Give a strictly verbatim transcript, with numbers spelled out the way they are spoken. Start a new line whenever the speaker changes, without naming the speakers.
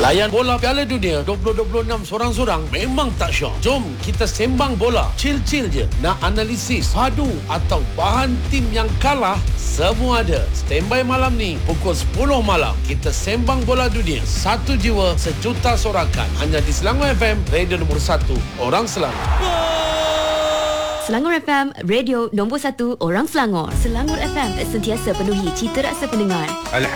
Layan bola Piala Dunia dua ribu dua puluh enam sorang-sorang memang tak syok. Jom kita sembang bola. Chill-chill je. Nak analisis, padu atau bahan tim yang kalah, semua ada. Standby malam ni pukul sepuluh malam. Kita sembang bola dunia. Satu jiwa, sejuta sorakan. Hanya di Selangor F M, radio nombor satu. Orang Selangor.
Selangor F M, radio nombor satu orang Selangor. Selangor F M sentiasa penuhi cita rasa pendengar.